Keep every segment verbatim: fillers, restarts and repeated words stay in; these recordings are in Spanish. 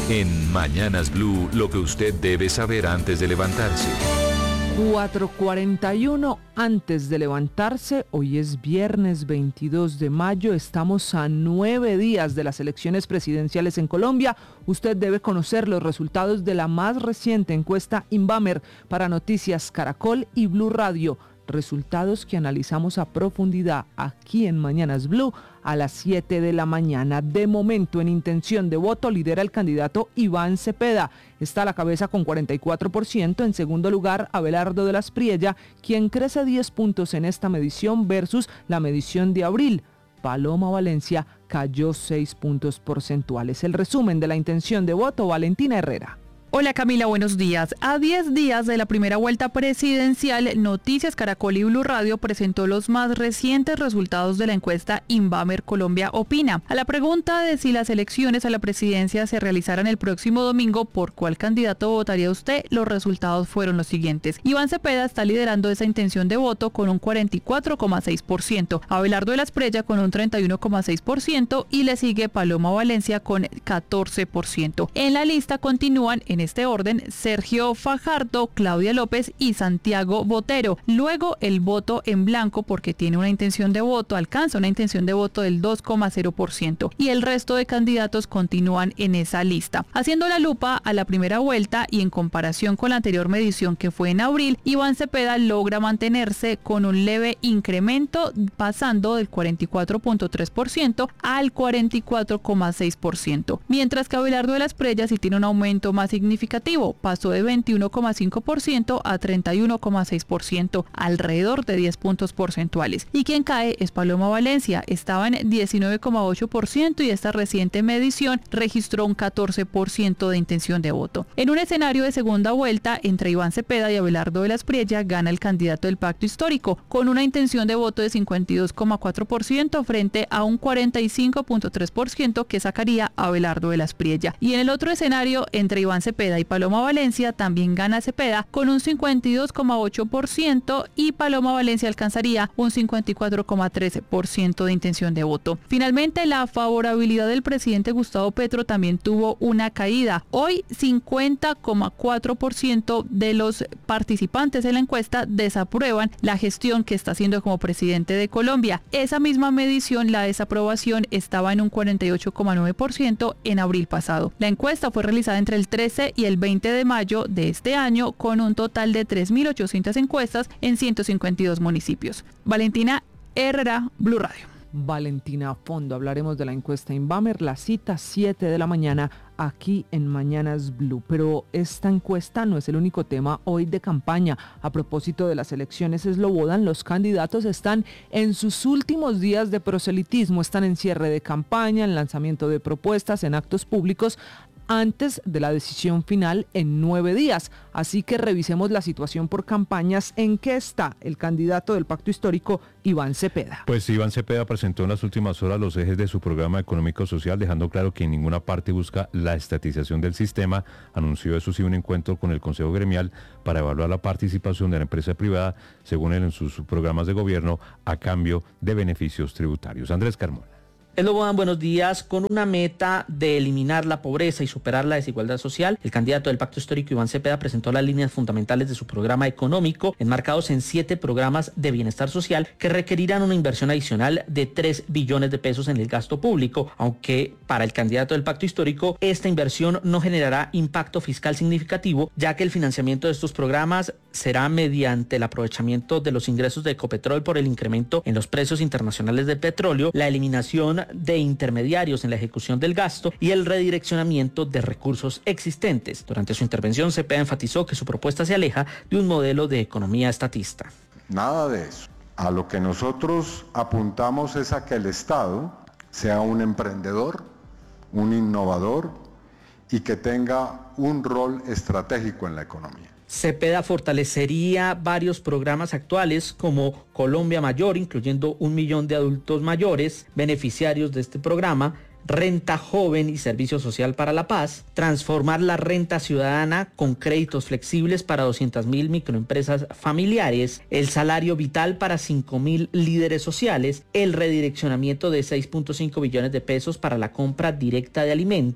En Mañanas Blue, lo que usted debe saber antes de levantarse. cuatro cuarenta y uno antes de levantarse. Hoy es viernes veintidós de mayo. Estamos a nueve días de las elecciones presidenciales en Colombia. Usted debe conocer los resultados de la más reciente encuesta Inbamer para Noticias Caracol y Blue Radio. Resultados que analizamos a profundidad aquí en Mañanas Blue a las siete de la mañana. De momento, en intención de voto, lidera el candidato Iván Cepeda. Está a la cabeza con cuarenta y cuatro por ciento. En segundo lugar, Abelardo de las Priella, quien crece diez puntos en esta medición versus la medición de abril. Paloma Valencia cayó seis puntos porcentuales. El resumen de la intención de voto, Valentina Herrera. Hola Camila, buenos días. A diez días de la primera vuelta presidencial, Noticias Caracol y Blue Radio presentó los más recientes resultados de la encuesta Inbamer Colombia Opina. A la pregunta de si las elecciones a la presidencia se realizaran el próximo domingo, ¿por cuál candidato votaría usted? Los resultados fueron los siguientes. Iván Cepeda está liderando esa intención de voto con un cuarenta y cuatro coma seis por ciento, Abelardo de las Priella con un treinta y uno coma seis por ciento y le sigue Paloma Valencia con catorce por ciento. En la lista continúan en este orden Sergio Fajardo, Claudia López y Santiago Botero. Luego el voto en blanco, porque tiene una intención de voto, alcanza una intención de voto del dos coma cero por ciento y el resto de candidatos continúan en esa lista. Haciendo la lupa a la primera vuelta y en comparación con la anterior medición que fue en abril, Iván Cepeda logra mantenerse con un leve incremento, pasando del cuarenta y cuatro coma tres por ciento al cuarenta y cuatro coma seis por ciento, mientras que Abelardo de las Priella sí tiene un aumento más significativo significativo, pasó de veintiuno coma cinco por ciento a treinta y uno coma seis por ciento, alrededor de diez puntos porcentuales. Y quien cae es Paloma Valencia, estaba en diecinueve coma ocho por ciento y esta reciente medición registró un catorce por ciento de intención de voto. En un escenario de segunda vuelta entre Iván Cepeda y Abelardo de las Priella, gana el candidato del Pacto Histórico con una intención de voto de cincuenta y dos coma cuatro por ciento frente a un cuarenta y cinco coma tres por ciento que sacaría Abelardo de las Priella. Y en el otro escenario entre Iván Cepeda y Paloma Valencia, también gana Cepeda con un cincuenta y dos coma ocho por ciento y Paloma Valencia alcanzaría un cincuenta y cuatro coma tres por ciento de intención de voto. Finalmente, la favorabilidad del presidente Gustavo Petro también tuvo una caída. Hoy cincuenta coma cuatro por ciento de los participantes en la encuesta desaprueban la gestión que está haciendo como presidente de Colombia. Esa misma medición, la desaprobación, estaba en un cuarenta y ocho coma nueve por ciento en abril pasado. La encuesta fue realizada entre el trece y el veinte de mayo de este año con un total de tres mil ochocientas encuestas en ciento cincuenta y dos municipios. Valentina Herrera, Blue Radio. Valentina, a fondo hablaremos de la encuesta Inbamer, la cita siete de la mañana aquí en Mañanas Blue. Pero esta encuesta no es el único tema hoy de campaña. A propósito de las elecciones Eslobodan, los candidatos están en sus últimos días de proselitismo, están en cierre de campaña, en lanzamiento de propuestas, en actos públicos, antes de la decisión final en nueve días. Así que revisemos la situación por campañas. ¿En qué está el candidato del Pacto Histórico, Iván Cepeda? Pues Iván Cepeda presentó en las últimas horas los ejes de su programa económico-social, dejando claro que en ninguna parte busca la estatización del sistema. Anunció eso sí un encuentro con el Consejo Gremial para evaluar la participación de la empresa privada, según él en sus programas de gobierno, a cambio de beneficios tributarios. Andrés Carmona. Eslobodan, buenos días. Con una meta de eliminar la pobreza y superar la desigualdad social, el candidato del Pacto Histórico, Iván Cepeda, presentó las líneas fundamentales de su programa económico, enmarcados en siete programas de bienestar social que requerirán una inversión adicional de tres billones de pesos en el gasto público, aunque para el candidato del Pacto Histórico esta inversión no generará impacto fiscal significativo, ya que el financiamiento de estos programas será mediante el aprovechamiento de los ingresos de Ecopetrol por el incremento en los precios internacionales del petróleo, la eliminación de intermediarios en la ejecución del gasto y el redireccionamiento de recursos existentes. Durante su intervención, Cepeda enfatizó que su propuesta se aleja de un modelo de economía estatista. Nada de eso. A lo que nosotros apuntamos es a que el Estado sea un emprendedor, un innovador y que tenga un rol estratégico en la economía. Cepeda fortalecería varios programas actuales como Colombia Mayor, incluyendo un millón de adultos mayores beneficiarios de este programa, Renta Joven y Servicio Social para la Paz, transformar la renta ciudadana con créditos flexibles para doscientas mil microempresas familiares, el salario vital para cinco mil líderes sociales, el redireccionamiento de seis punto cinco billones de pesos para la compra directa de alimentos,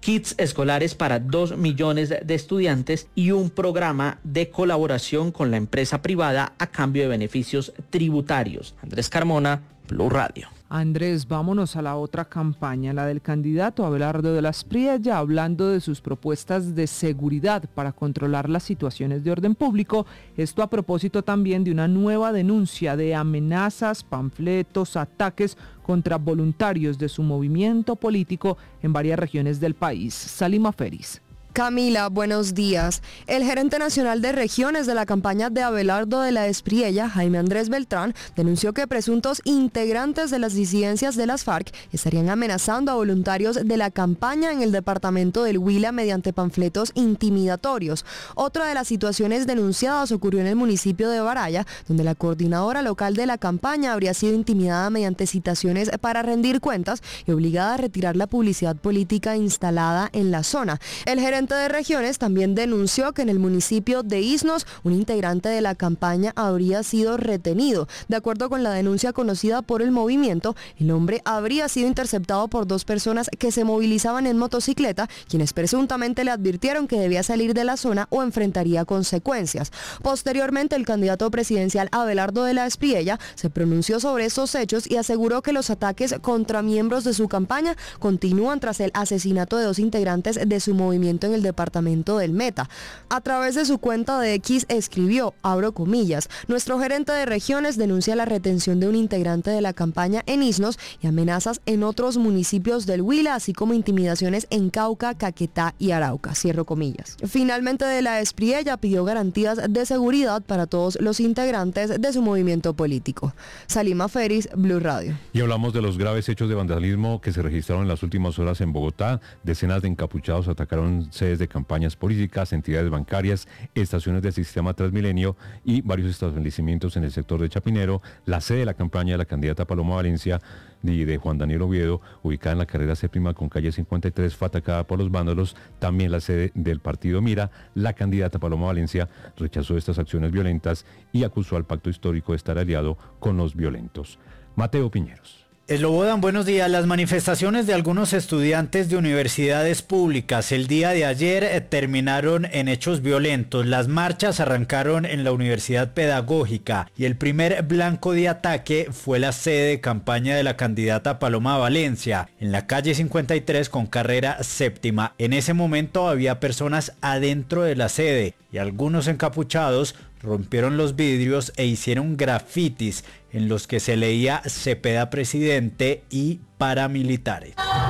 kits escolares para dos millones de estudiantes y un programa de colaboración con la empresa privada a cambio de beneficios tributarios. Andrés Carmona, Blue Radio. Andrés, vámonos a la otra campaña, la del candidato Abelardo de la Espriella, hablando de sus propuestas de seguridad para controlar las situaciones de orden público. Esto a propósito también de una nueva denuncia de amenazas, panfletos, ataques contra voluntarios de su movimiento político en varias regiones del país. Salima Feris. Camila, buenos días. El gerente nacional de regiones de la campaña de Abelardo de la Espriella, Jaime Andrés Beltrán, denunció que presuntos integrantes de las disidencias de las FARC estarían amenazando a voluntarios de la campaña en el departamento del Huila mediante panfletos intimidatorios. Otra de las situaciones denunciadas ocurrió en el municipio de Baraya, donde la coordinadora local de la campaña habría sido intimidada mediante citaciones para rendir cuentas y obligada a retirar la publicidad política instalada en la zona. El gerente de regiones también denunció que en el municipio de Isnos un integrante de la campaña habría sido retenido. De acuerdo con la denuncia conocida por el movimiento, el hombre habría sido interceptado por dos personas que se movilizaban en motocicleta, quienes presuntamente le advirtieron que debía salir de la zona o enfrentaría consecuencias. Posteriormente, el candidato presidencial Abelardo de la Espriella se pronunció sobre estos hechos y aseguró que los ataques contra miembros de su campaña continúan tras el asesinato de dos integrantes de su movimiento en el departamento del Meta. A través de su cuenta de X escribió, abro comillas, nuestro gerente de regiones denuncia la retención de un integrante de la campaña en Isnos y amenazas en otros municipios del Huila, así como intimidaciones en Cauca, Caquetá y Arauca, cierro comillas. Finalmente, de la Espriella pidió garantías de seguridad para todos los integrantes de su movimiento político. Salima Feris, Blue Radio. Y hablamos de los graves hechos de vandalismo que se registraron en las últimas horas en Bogotá. Decenas de encapuchados atacaron sedes de campañas políticas, entidades bancarias, estaciones del sistema Transmilenio y varios establecimientos en el sector de Chapinero. La sede de la campaña de la candidata Paloma Valencia y de Juan Daniel Oviedo, ubicada en la carrera séptima con calle cincuenta y tres, fue atacada por los vándalos. También la sede del partido Mira. La candidata Paloma Valencia rechazó estas acciones violentas y acusó al pacto histórico de estar aliado con los violentos. Mateo Piñeros. Eslobodan, buenos días. Las manifestaciones de algunos estudiantes de universidades públicas el día de ayer eh, terminaron en hechos violentos. Las marchas arrancaron en la Universidad Pedagógica y el primer blanco de ataque fue la sede de campaña de la candidata Paloma Valencia, en la calle cincuenta y tres con carrera séptima. En ese momento había personas adentro de la sede y algunos encapuchados rompieron los vidrios e hicieron grafitis en los que se leía Cepeda presidente y paramilitares.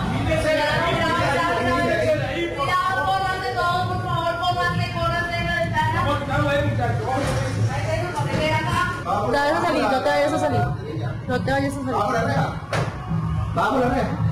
No te vayas a salir, no te vayas a salir. Vámonos,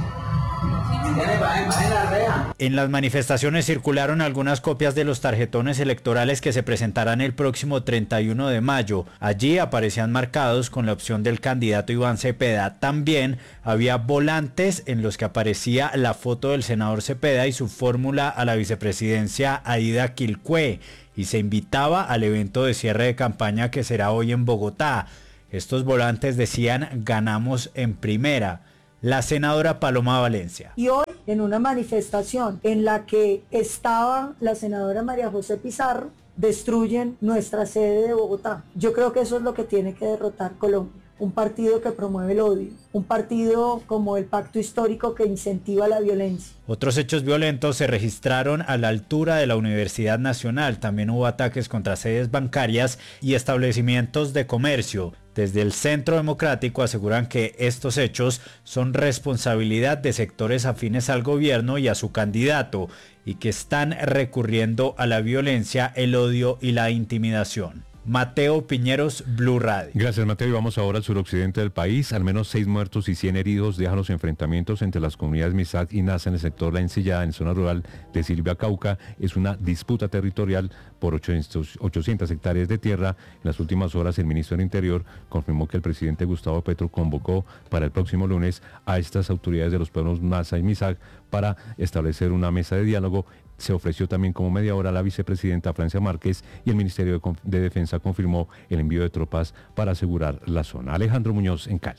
En las manifestaciones circularon algunas copias de los tarjetones electorales que se presentarán el próximo treinta y uno de mayo. Allí aparecían marcados con la opción del candidato Iván Cepeda. También había volantes en los que aparecía la foto del senador Cepeda y su fórmula a la vicepresidencia Aida Quilcue. Y se invitaba al evento de cierre de campaña que será hoy en Bogotá. Estos volantes decían ganamos en primera. La senadora Paloma Valencia. Y hoy, en una manifestación en la que estaba la senadora María José Pizarro, destruyen nuestra sede de Bogotá. Yo creo que eso es lo que tiene que derrotar Colombia. Un partido que promueve el odio, un partido como el Pacto Histórico que incentiva la violencia. Otros hechos violentos se registraron a la altura de la Universidad Nacional. También hubo ataques contra sedes bancarias y establecimientos de comercio. Desde el Centro Democrático aseguran que estos hechos son responsabilidad de sectores afines al gobierno y a su candidato y que están recurriendo a la violencia, el odio y la intimidación. Mateo Piñeros, Blue Radio. Gracias, Mateo. Y vamos ahora al suroccidente del país. Al menos seis muertos y cien heridos dejan los enfrentamientos entre las comunidades Misak y Nasa en el sector La Encillada, en zona rural de Silvia, Cauca. Es una disputa territorial por ochocientas hectáreas de tierra. En las últimas horas, el ministro del Interior confirmó que el presidente Gustavo Petro convocó para el próximo lunes a estas autoridades de los pueblos Nasa y Misak para establecer una mesa de diálogo. Se ofreció también como mediadora a la vicepresidenta Francia Márquez y el Ministerio de, de Defensa confirmó el envío de tropas para asegurar la zona. Alejandro Muñoz en Cali.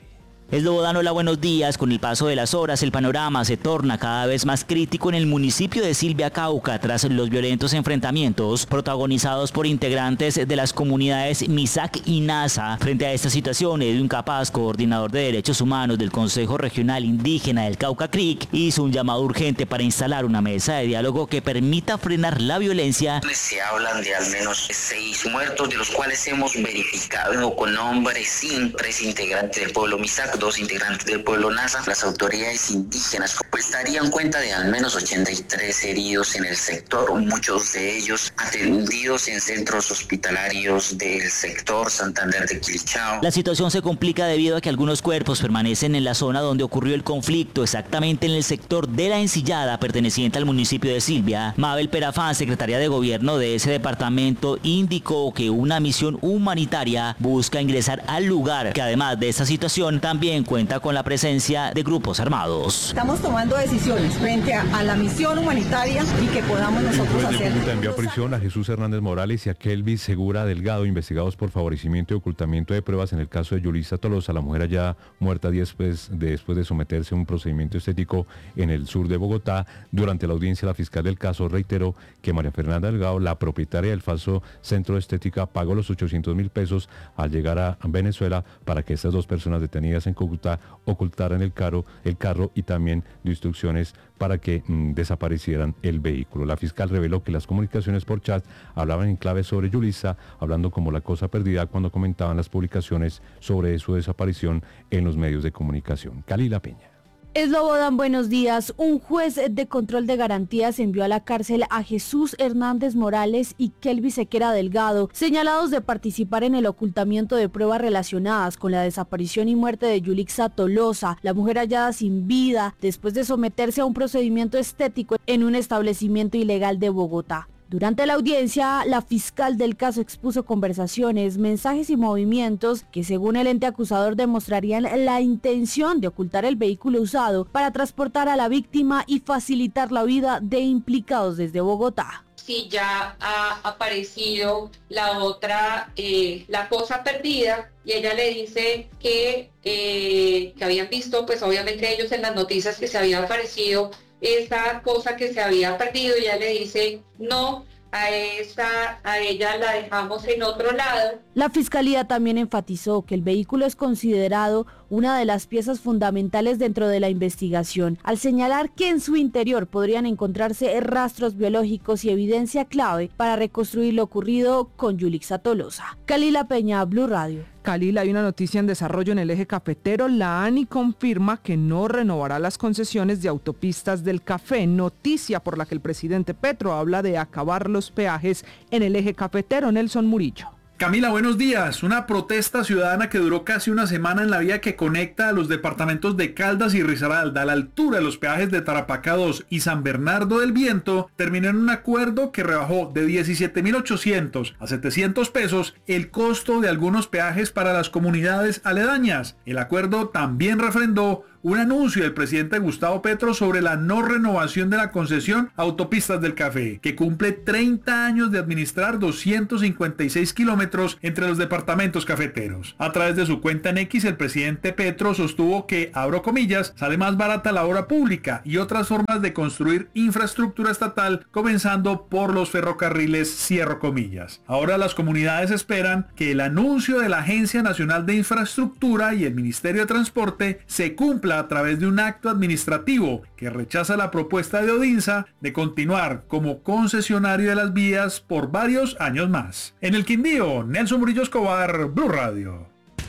Eslobodan, hola, buenos días. Con el paso de las horas, el panorama se torna cada vez más crítico en el municipio de Silvia, Cauca, tras los violentos enfrentamientos protagonizados por integrantes de las comunidades Misac y Nasa. Frente a esta situación, Edwin Capaz, coordinador de Derechos Humanos del Consejo Regional Indígena del Cauca Creek, hizo un llamado urgente para instalar una mesa de diálogo que permita frenar la violencia. Se hablan de al menos seis muertos, de los cuales hemos verificado con nombres y tres integrantes del pueblo Misac, dos integrantes del pueblo Nasa. Las autoridades indígenas pues darían cuenta de al menos ochenta y tres heridos en el sector, muchos de ellos atendidos en centros hospitalarios del sector Santander de Quilichao. La situación se complica debido a que algunos cuerpos permanecen en la zona donde ocurrió el conflicto, exactamente en el sector de La Encillada, perteneciente al municipio de Silvia. Mabel Perafán, secretaria de gobierno de ese departamento, indicó que una misión humanitaria busca ingresar al lugar, que además de esta situación también cuenta con la presencia de grupos armados. Estamos tomando decisiones frente a, a la misión humanitaria y que podamos nosotros hacer. El envió a prisión a Jesús Hernández Morales y a Kelvis Segura Delgado, investigados por favorecimiento y ocultamiento de pruebas en el caso de Yulisa Tolosa, la mujer allá muerta después de, después de someterse a un procedimiento estético en el sur de Bogotá. Durante la audiencia, la fiscal del caso reiteró que María Fernanda Delgado, la propietaria del falso centro de estética, pagó los ochocientos mil pesos al llegar a Venezuela para que estas dos personas detenidas en Cúcuta ocultaran el carro, el carro y también dio instrucciones para que mmm, desaparecieran el vehículo. La fiscal reveló que las comunicaciones por chat hablaban en clave sobre Yulisa, hablando como la cosa perdida cuando comentaban las publicaciones sobre su desaparición en los medios de comunicación. Kalila Peña. Eslobodan, buenos días. Un juez de control de garantías envió a la cárcel a Jesús Hernández Morales y Kelvis Sequera Delgado, señalados de participar en el ocultamiento de pruebas relacionadas con la desaparición y muerte de Yulisa Tolosa, la mujer hallada sin vida después de someterse a un procedimiento estético en un establecimiento ilegal de Bogotá. Durante la audiencia, la fiscal del caso expuso conversaciones, mensajes y movimientos que, según el ente acusador, demostrarían la intención de ocultar el vehículo usado para transportar a la víctima y facilitar la huida de implicados desde Bogotá. Si ya ha aparecido la otra, eh, la cosa perdida, y ella le dice que, eh, que habían visto, pues obviamente ellos en las noticias, que se había aparecido esa cosa que se había perdido, y ella le dice no, a esa, a ella la dejamos en otro lado. La fiscalía también enfatizó que el vehículo es considerado una de las piezas fundamentales dentro de la investigación, al señalar que en su interior podrían encontrarse rastros biológicos y evidencia clave para reconstruir lo ocurrido con Yulisa Tolosa. Kalila Peña, Blue Radio. Kalila, hay una noticia en desarrollo en el eje cafetero. La ANI confirma que no renovará las concesiones de autopistas del café, noticia por la que el presidente Petro habla de acabar los peajes en el eje cafetero. Nelson Murillo. Camila, buenos días. Una protesta ciudadana que duró casi una semana en la vía que conecta a los departamentos de Caldas y Risaralda a la altura de los peajes de Tarapacá dos y San Bernardo del Viento terminó en un acuerdo que rebajó de diecisiete mil ochocientos a setecientos pesos el costo de algunos peajes para las comunidades aledañas. El acuerdo también refrendó un anuncio del presidente Gustavo Petro sobre la no renovación de la concesión Autopistas del Café, que cumple treinta años de administrar doscientos cincuenta y seis kilómetros entre los departamentos cafeteros. A través de su cuenta en X, el presidente Petro sostuvo que, abro comillas, sale más barata la obra pública y otras formas de construir infraestructura estatal, comenzando por los ferrocarriles, cierro comillas. Ahora las comunidades esperan que el anuncio de la Agencia Nacional de Infraestructura y el Ministerio de Transporte se cumpla a través de un acto administrativo que rechaza la propuesta de Odinsa de continuar como concesionario de las vías por varios años más. En el Quindío, Nelson Murillo Escobar, Blue Radio.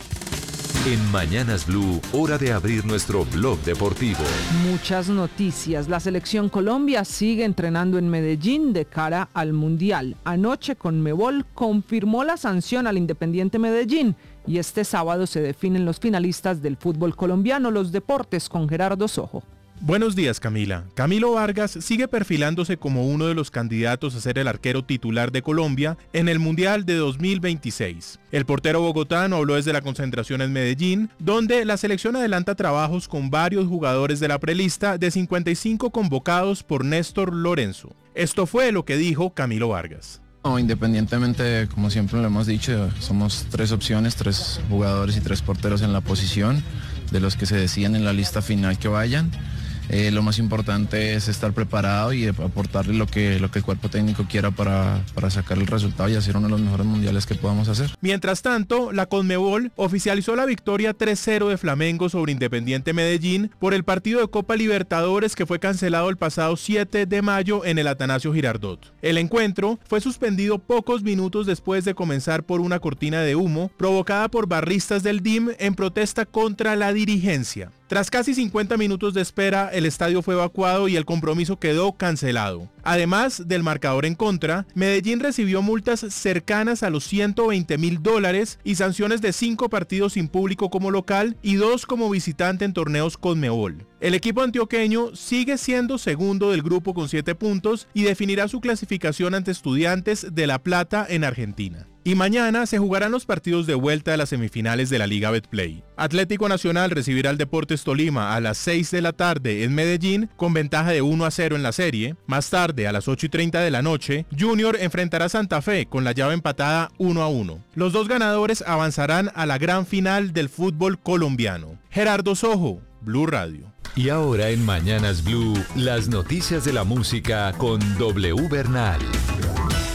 En Mañanas Blue, hora de abrir nuestro blog deportivo. Muchas noticias. La selección Colombia sigue entrenando en Medellín de cara al Mundial. Anoche Conmebol confirmó la sanción al Independiente Medellín y este sábado se definen los finalistas del fútbol colombiano. Los deportes con Gerardo Sojo. Buenos días, Camila. Camilo Vargas sigue perfilándose como uno de los candidatos a ser el arquero titular de Colombia en el Mundial de dos mil veintiséis. El portero bogotano habló desde la concentración en Medellín, donde la selección adelanta trabajos con varios jugadores de la prelista de cincuenta y cinco convocados por Néstor Lorenzo. Esto fue lo que dijo Camilo Vargas. No, independientemente, como siempre lo hemos dicho, somos tres opciones, tres jugadores y tres porteros en la posición. de los que se decían en la lista final que vayan. Eh, lo más importante es estar preparado y aportarle lo que, lo que el cuerpo técnico quiera para, para sacar el resultado y hacer uno de los mejores mundiales que podamos hacer. Mientras tanto, la Conmebol oficializó la victoria tres cero de Flamengo sobre Independiente Medellín por el partido de Copa Libertadores que fue cancelado el pasado siete de mayo en el Atanasio Girardot. El encuentro fue suspendido pocos minutos después de comenzar por una cortina de humo provocada por barristas del D I M en protesta contra la dirigencia. Tras casi cincuenta minutos de espera, el estadio fue evacuado y el compromiso quedó cancelado. Además del marcador en contra, Medellín recibió multas cercanas a los ciento veinte mil dólares y sanciones de cinco partidos sin público como local y dos como visitante en torneos Conmebol. El equipo antioqueño sigue siendo segundo del grupo con siete puntos y definirá su clasificación ante Estudiantes de La Plata en Argentina. Y mañana se jugarán los partidos de vuelta de las semifinales de la Liga Betplay. Atlético Nacional recibirá al Deportes Tolima a las seis de la tarde en Medellín con ventaja de uno a cero en la serie. Más tarde, a las ocho y treinta de la noche, Junior enfrentará a Santa Fe con la llave empatada uno a uno. Los dos ganadores avanzarán a la gran final del fútbol colombiano. Gerardo Sojo, Blue Radio. Y ahora en Mañanas Blue, las noticias de la música con W Bernal.